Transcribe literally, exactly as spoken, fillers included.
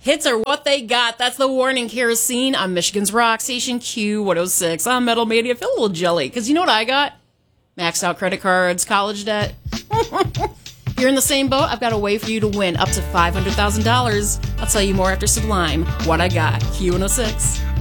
Hits are what they got. That's the Warning Kerosene on Michigan's Rock Station Q one oh six on Metal Mania. I feel a little jelly, because you know what I got? Maxed out credit cards, college debt. You're in the same boat. I've got a way for you to win up to five hundred thousand dollars. I'll tell you more after Sublime. What I got. Q one oh six.